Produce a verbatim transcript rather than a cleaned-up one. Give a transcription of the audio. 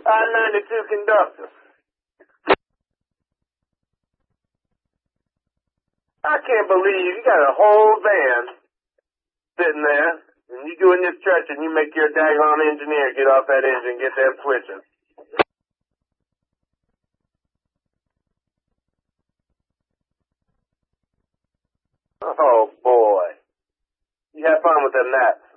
I ninety-two conductor. I can't believe you got a whole van sitting there, and you go in this church and you make your daggone engineer get off that engine and get them switching. Oh, boy. You have fun with them naps.